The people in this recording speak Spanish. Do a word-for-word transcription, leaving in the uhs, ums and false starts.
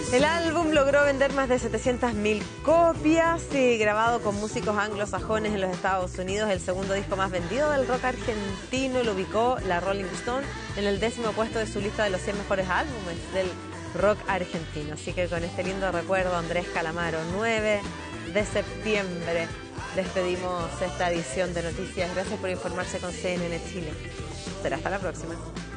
El álbum logró vender más de setecientas mil copias y grabado con músicos anglosajones en los Estados Unidos, el segundo disco más vendido del rock argentino. Lo ubicó la Rolling Stone en el décimo puesto de su lista de los cien mejores álbumes del rock argentino. Así que con este lindo recuerdo, Andrés Calamaro, nueve de septiembre, despedimos esta edición de noticias. Gracias por informarse con C N N Chile. Será hasta la próxima.